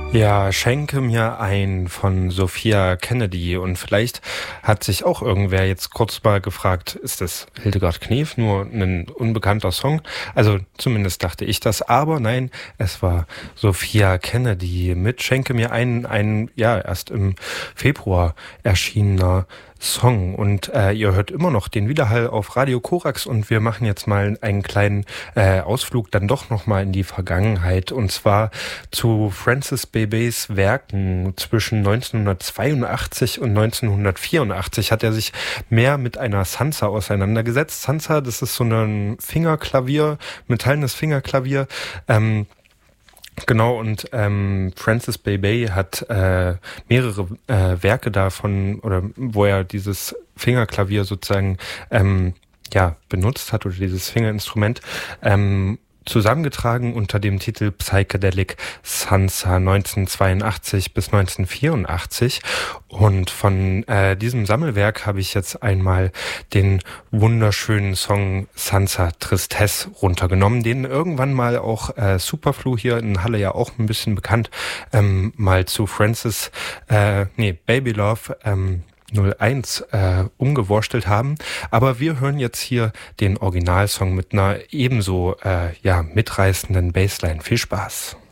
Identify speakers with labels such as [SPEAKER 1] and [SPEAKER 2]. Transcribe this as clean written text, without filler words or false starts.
[SPEAKER 1] Ja, schenke mir ein von Sophia Kennedy. Und vielleicht hat sich auch irgendwer jetzt kurz mal gefragt, ist das Hildegard Knef nur ein unbekannter Song? Also zumindest dachte ich das, aber nein, es war Sophia Kennedy mit Schenke mir ein ja erst im Februar erschienener Song. Und ihr hört immer noch den Widerhall auf Radio Korax und wir machen jetzt mal einen kleinen Ausflug dann doch nochmal in die Vergangenheit, und zwar zu Francis Bebés Werken. Zwischen 1982 und 1984 hat er sich mehr mit einer Sansa auseinandergesetzt. Sansa, das ist so ein Fingerklavier, metallenes Fingerklavier. Genau, und Francis Bebey hat mehrere Werke davon, oder wo er dieses Fingerklavier sozusagen benutzt hat, oder dieses Fingerinstrument, zusammengetragen unter dem Titel Psychedelic Sansa 1982 bis 1984. Und von diesem Sammelwerk habe ich jetzt einmal den wunderschönen Song Sansa Tristesse runtergenommen, den irgendwann mal auch Superflu hier in Halle, ja auch ein bisschen bekannt, mal zu Francis, Baby Love 01 umgewurstelt haben. Aber wir hören jetzt hier den Originalsong mit einer ebenso mitreißenden Bassline. Viel Spaß.